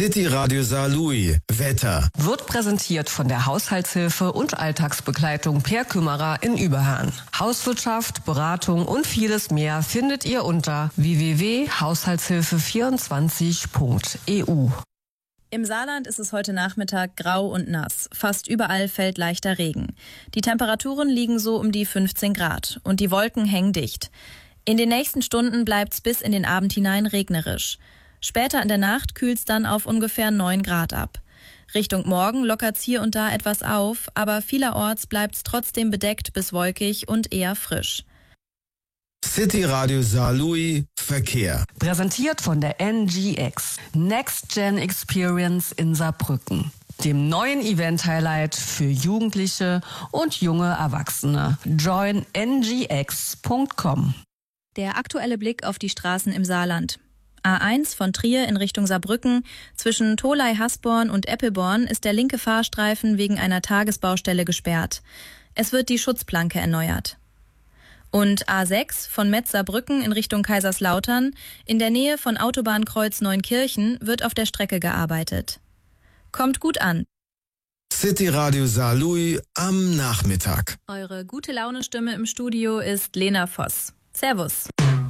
City Radio Saarlouis. Wetter. Wird präsentiert von der Haushaltshilfe und Alltagsbegleitung Per Kümmerer in Überherrn. Hauswirtschaft, Beratung und vieles mehr findet ihr unter www.haushaltshilfe24.eu. Im Saarland ist es heute Nachmittag grau und nass. Fast überall fällt leichter Regen. Die Temperaturen liegen so um die 15 Grad und die Wolken hängen dicht. In den nächsten Stunden bleibt's bis in den Abend hinein regnerisch. Später in der Nacht kühlt's dann auf ungefähr 9 Grad ab. Richtung Morgen lockert's hier und da etwas auf, aber vielerorts bleibt's trotzdem bedeckt bis wolkig und eher frisch. City Radio Saarlouis Verkehr. Präsentiert von der NGX, Next Gen Experience in Saarbrücken, dem neuen Event-Highlight für Jugendliche und junge Erwachsene. Join ngx.com. Der aktuelle Blick auf die Straßen im Saarland. A1 von Trier in Richtung Saarbrücken. Zwischen Tholey-Hasborn und Eppelborn ist der linke Fahrstreifen wegen einer Tagesbaustelle gesperrt. Es wird die Schutzplanke erneuert. Und A6 von Metz-Saarbrücken in Richtung Kaiserslautern. In der Nähe von Autobahnkreuz Neunkirchen wird auf der Strecke gearbeitet. Kommt gut an. City Radio Saarlouis am Nachmittag. Eure gute Laune-Stimme im Studio ist Lena Voss. Servus.